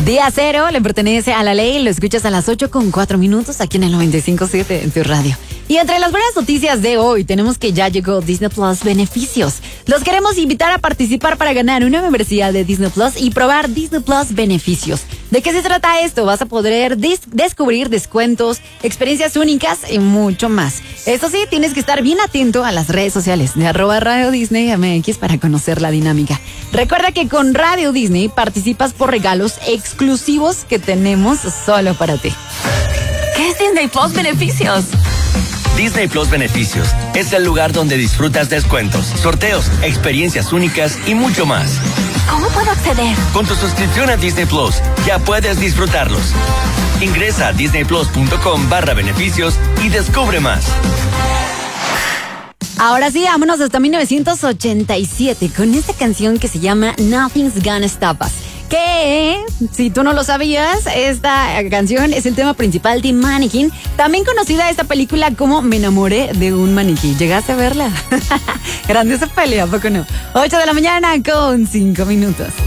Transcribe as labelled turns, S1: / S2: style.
S1: Día Cero le pertenece a La Ley. Lo escuchas a las 8:04 aquí en el 95.7 en tu radio. Y entre las buenas noticias de hoy tenemos que ya llegó Disney Plus Beneficios. Los queremos invitar a participar para ganar una membresía de Disney Plus y probar Disney Plus Beneficios. ¿De qué se trata esto? Vas a poder descubrir descuentos, experiencias únicas y mucho más. Eso sí, tienes que estar bien atento a las redes sociales de @Radio Disney MX para conocer la dinámica. Recuerda que con Radio Disney participas por regalos exclusivos que tenemos solo para ti.
S2: ¿Qué es Disney Plus Beneficios?
S3: Disney Plus Beneficios es el lugar donde disfrutas descuentos, sorteos, experiencias únicas y mucho más.
S2: ¿Cómo puedo acceder?
S3: Con tu suscripción a Disney Plus ya puedes disfrutarlos. Ingresa a disneyplus.com/beneficios y descubre más.
S1: Ahora sí, vámonos hasta 1987 con esta canción que se llama Nothing's Gonna Stop Us. Que, si tú no lo sabías, esta canción es el tema principal de Mannequin, también conocida esta película como Me enamoré de un maniquí. ¿Llegaste a verla? Grande esa pelea, ¿a poco no? 8 de la mañana con 5 minutos.